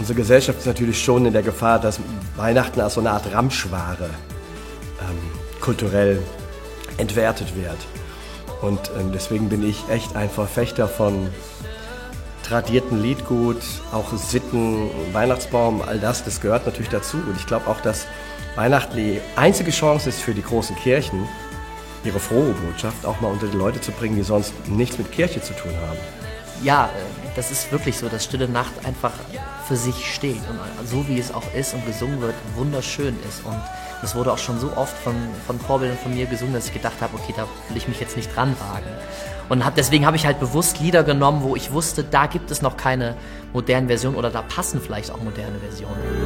unsere Gesellschaft ist natürlich schon in der Gefahr, dass Weihnachten als so eine Art Ramschware kulturell entwertet wird. Und deswegen bin ich echt ein Verfechter von tradierten Liedgut, auch Sitten, Weihnachtsbaum, all das gehört natürlich dazu. Und ich glaube auch, dass Weihnachten die einzige Chance ist für die großen Kirchen, ihre frohe Botschaft auch mal unter die Leute zu bringen, die sonst nichts mit Kirche zu tun haben. Ja, das ist wirklich so, dass Stille Nacht einfach für sich steht und so wie es auch ist und gesungen wird, wunderschön ist. Und das wurde auch schon so oft von Vorbildern von mir gesungen, dass ich gedacht habe, okay, da will ich mich jetzt nicht dran wagen. Und deswegen habe ich halt bewusst Lieder genommen, wo ich wusste, da gibt es noch keine modernen Versionen oder da passen vielleicht auch moderne Versionen.